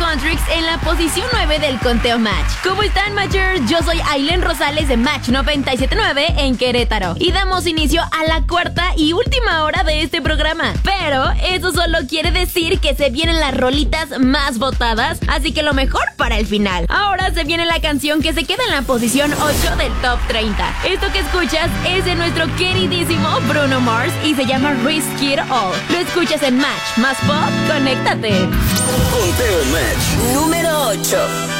Contrix en la posición 9 del conteo Match. ¿Cómo están, Matchers? Yo soy Aileen Rosales de Match 97.9 en Querétaro y damos inicio a la cuarta y última hora de este programa. Pero eso solo quiere decir que se vienen las rolitas más votadas, así que lo mejor para el final. Ahora se viene la canción que se queda en la posición 8 del Top 30. Esto que escuchas es de nuestro queridísimo Bruno Mars y se llama Risk It All. Lo escuchas en Match más Pop, conéctate. Conteo Match número 8.